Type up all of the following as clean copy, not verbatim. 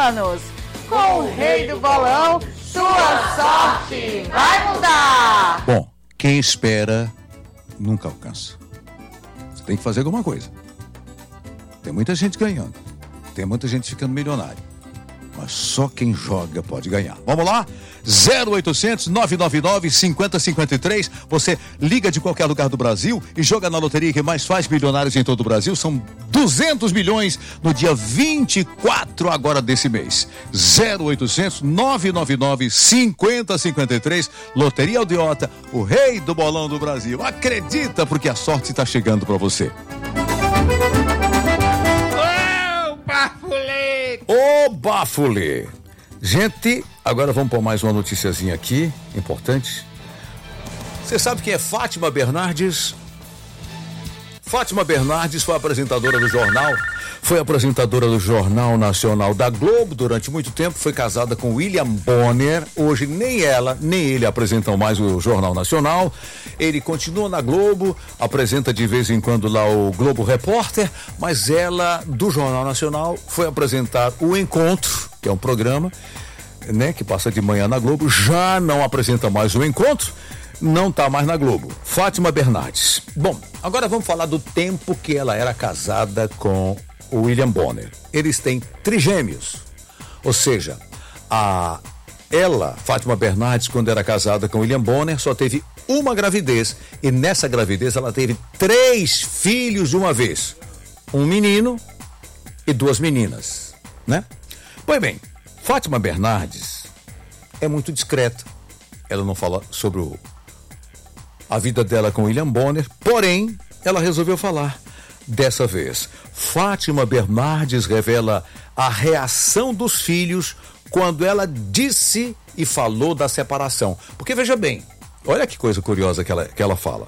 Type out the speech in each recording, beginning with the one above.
anos. Com o Rei do Bolão, sua sorte vai mudar. Bom, quem espera nunca alcança. Você tem que fazer alguma coisa. Tem muita gente ganhando. Tem muita gente ficando milionário. Mas só quem joga pode ganhar. Vamos lá? 0800 999 5053. Você liga de qualquer lugar do Brasil e joga na loteria que mais faz milionários em todo o Brasil. São 200 milhões no dia 24 agora desse mês. 0800 999 5053. Loteria Aldeota, o rei do bolão do Brasil. Acredita, porque a sorte está chegando para você. Ô bafulê! Gente, agora vamos por mais uma noticiazinha aqui, importante. Você sabe quem é Fátima Bernardes? Fátima Bernardes foi apresentadora do jornal, Nacional da Globo durante muito tempo, foi casada com William Bonner. Hoje nem ela, nem ele apresentam mais o Jornal Nacional. Ele continua na Globo, apresenta de vez em quando lá o Globo Repórter, mas ela, do Jornal Nacional, foi apresentar o Encontro, que é um programa, né, que passa de manhã na Globo, já não apresenta mais o Encontro, não tá mais na Globo. Fátima Bernardes. Bom, agora vamos falar do tempo que ela era casada com o William Bonner. Eles têm trigêmeos, ou seja, Fátima Bernardes, quando era casada com William Bonner, só teve uma gravidez, e nessa gravidez ela teve 3 filhos de uma vez, um menino e 2 meninas, né? Pois bem, Fátima Bernardes é muito discreta, ela não fala sobre a vida dela com William Bonner, porém, ela resolveu falar. Dessa vez, Fátima Bernardes revela a reação dos filhos quando ela disse e falou da separação. Porque veja bem, olha que coisa curiosa que ela fala.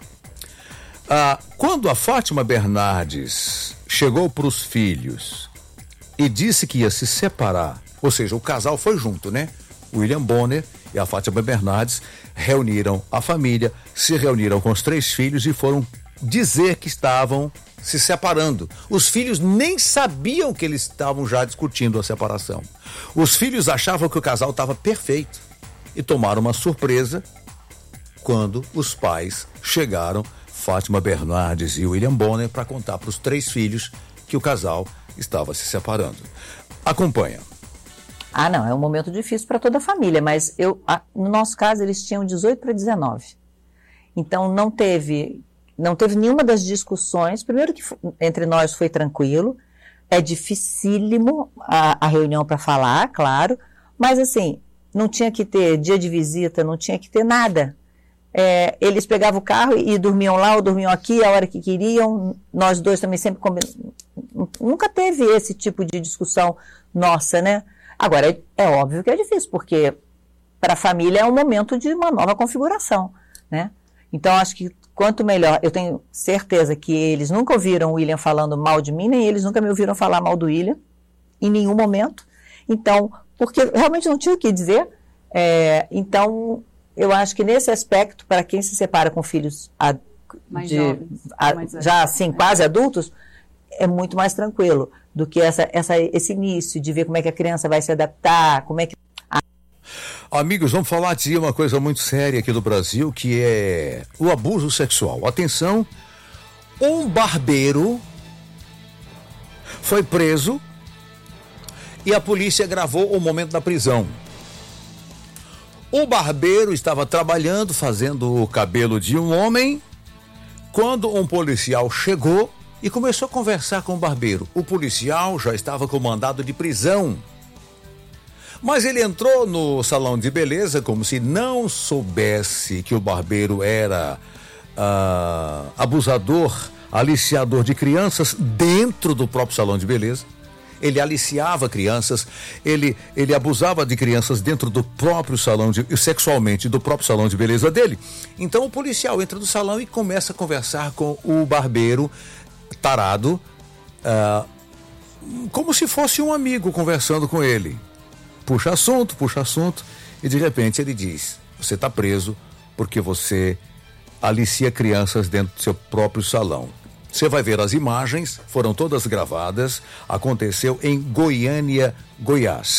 Quando a Fátima Bernardes chegou para os filhos e disse que ia se separar, ou seja, o casal foi junto, né? O William Bonner e a Fátima Bernardes reuniram a família, se reuniram com os 3 filhos e foram dizer que estavam se separando. Os filhos nem sabiam que eles estavam já discutindo a separação. Os filhos achavam que o casal estava perfeito e tomaram uma surpresa quando os pais chegaram, Fátima Bernardes e William Bonner, para contar para os 3 filhos que o casal estava se separando. Acompanha. Não, é um momento difícil para toda a família, mas no nosso caso eles tinham 18 para 19. Então não teve nenhuma das discussões. Primeiro que entre nós foi tranquilo, é dificílimo a reunião para falar, claro, mas assim, não tinha que ter dia de visita, não tinha que ter nada. Eles pegavam o carro e dormiam lá ou dormiam aqui a hora que queriam, nós dois também sempre nunca teve esse tipo de discussão nossa, né? Agora, é óbvio que é difícil, porque para a família é um momento de uma nova configuração, né? Então, acho que quanto melhor, eu tenho certeza que eles nunca ouviram o William falando mal de mim, nem eles nunca me ouviram falar mal do William, em nenhum momento. Então, porque realmente não tinha o que dizer. Então, eu acho que nesse aspecto, para quem se separa com filhos já assim, quase adultos, é muito mais tranquilo do que esse início de ver como é que a criança vai se adaptar, como é que... Amigos, vamos falar de uma coisa muito séria aqui do Brasil, que é o abuso sexual. Atenção, um barbeiro foi preso e a polícia gravou o momento da prisão. O barbeiro estava trabalhando, fazendo o cabelo de um homem, quando um policial chegou e começou a conversar com o barbeiro. O policial já estava com mandado de prisão. Mas ele entrou no salão de beleza como se não soubesse que o barbeiro era abusador, aliciador de crianças dentro do próprio salão de beleza. Ele aliciava crianças, ele abusava de crianças dentro do próprio salão sexualmente do próprio salão de beleza dele. Então o policial entra no salão e começa a conversar com o barbeiro tarado, como se fosse um amigo conversando com ele. Puxa assunto, e de repente ele diz: você está preso porque você alicia crianças dentro do seu próprio salão. Você vai ver as imagens, foram todas gravadas, aconteceu em Goiânia, Goiás.